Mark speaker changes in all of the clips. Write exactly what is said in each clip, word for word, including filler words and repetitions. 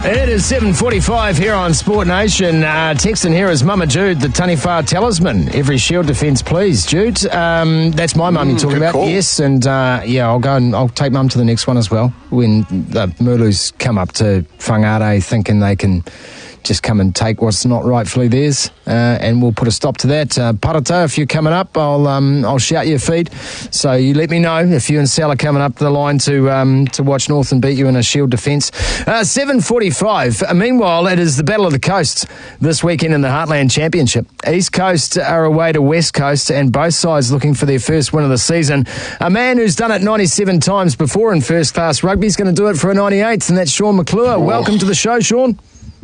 Speaker 1: It is seven forty-five here on Sport Nation. Uh, texting here is Mama Jude, the Taniwha talisman. Every Shield defence, please. Jude, um, that's my mum you're talking about.
Speaker 2: Call.
Speaker 1: Yes, and uh, yeah, I'll go and I'll take mum to the next one as well. When the Murlus come up to Whangarei thinking they can just come and take what's not rightfully theirs, uh, and we'll put a stop to that. Uh, Parata, if you're coming up, I'll um, I'll shout your feed. So you let me know if you and Sal are coming up the line to um, to watch Northern beat you in a Shield defence. Uh, seven forty-five. Uh, meanwhile, it is the Battle of the Coast this weekend in the Heartland Championship. East Coast are away to West Coast, and both sides looking for their first win of the season. A man who's done it ninety-seven times before in first class rugby is going to do it for a ninety-eighth, and that's Sean McClure. Oh. Welcome to the show, Sean.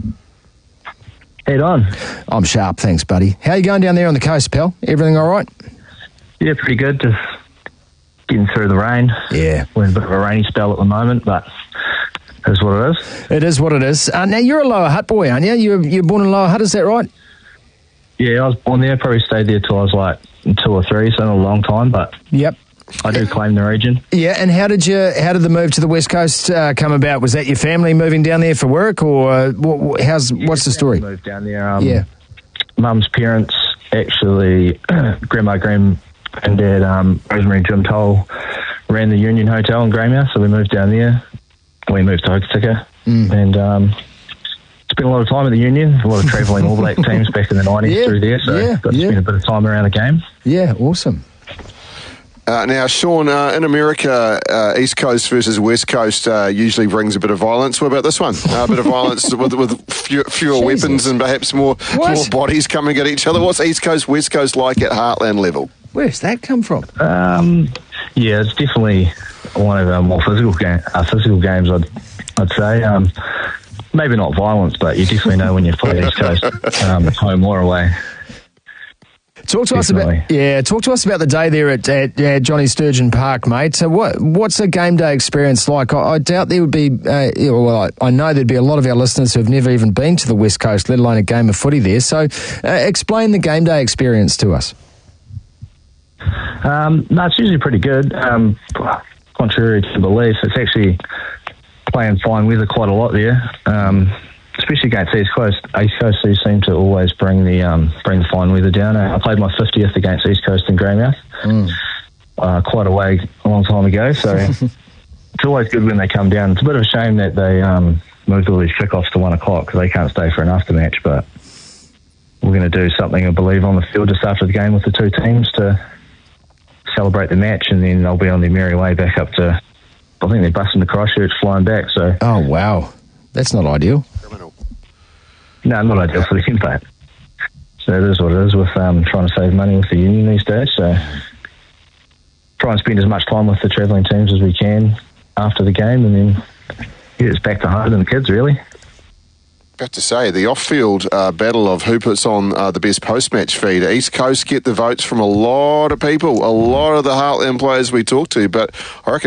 Speaker 3: Head on.
Speaker 1: I'm sharp, thanks, buddy. How are you going down there on the coast, pal? Everything all right?
Speaker 3: Yeah, pretty good. Just getting through the rain.
Speaker 1: Yeah.
Speaker 3: We're in a bit of a rainy spell at the moment, but it's what it is.
Speaker 1: It is what it is. Uh, now, you're a Lower Hutt boy, aren't you? You're, you're born in Lower Hutt, is that right?
Speaker 3: Yeah, I was born there. Probably stayed there till I was like two or three, so not a long time, but
Speaker 1: yep.
Speaker 3: I do claim the region.
Speaker 1: Yeah, and how did you? How did the move to the West Coast uh, come about? Was that your family moving down there for work, or uh, what, how's
Speaker 3: yeah,
Speaker 1: what's the story?
Speaker 3: Moved down there. Um,
Speaker 1: yeah,
Speaker 3: Mum's parents actually, grandma, grand, and dad, um, Rosemary and Jim Toll, ran the Union Hotel in Greymouth, so we moved down there. We moved to Hokitika, mm. and um, spent a lot of time at the Union. A lot of travelling All Black teams back in the nineties
Speaker 1: yeah,
Speaker 3: through there, so
Speaker 1: yeah,
Speaker 3: got to
Speaker 1: yeah.
Speaker 3: spend a bit of time around the game.
Speaker 1: Yeah, awesome.
Speaker 2: Uh, now, Sean, uh, in America, uh, East Coast versus West Coast uh, usually brings a bit of violence. What about this one? Uh, a bit of violence with, with few, fewer Jesus. weapons and perhaps more, more bodies coming at each other. What's East Coast, West Coast like at Heartland level?
Speaker 1: Where's that come from?
Speaker 3: Um, yeah, it's definitely one of our more physical, game, uh, physical games, I'd, I'd say. Um, maybe not violence, but you definitely know when you play East Coast, um, home or away.
Speaker 1: Talk to
Speaker 3: Definitely.
Speaker 1: us about yeah. Talk to us about the day there at, at, at Johnny Sturgeon Park, mate. So what what's a game day experience like? I, I doubt there would be. Uh, well, I, I know there'd be a lot of our listeners who have never even been to the West Coast, let alone a game of footy there. So, uh, explain the game day experience to us.
Speaker 3: Um, no, it's usually pretty good. Um, contrary to belief, it's actually playing fine weather quite a lot there. Um, Especially against East Coast, East Coast do seem to always bring the um, bring the fine weather down. I played my fiftieth against East Coast in Greymouth, mm. uh, quite a way a long time ago. So it's always good when they come down. It's a bit of a shame that they um, moved all these kickoffs to one o'clock because they can't stay for an after match. But we're going to do something, I believe, on the field just after the game with the two teams to celebrate the match, and then they'll be on their merry way back up to. I think they're busting to Christchurch, flying back. So
Speaker 1: oh wow, that's not ideal.
Speaker 3: No, not ideal for the impact. So it is what it is with um, trying to save money with the union these days. So try and spend as much time with the travelling teams as we can after the game, and then get us back to home and the kids, really.
Speaker 2: I have to say, the off-field uh, battle of who puts on uh, the best post-match feed. East Coast get the votes from a lot of people, a lot of the Heartland players we talk to, but I reckon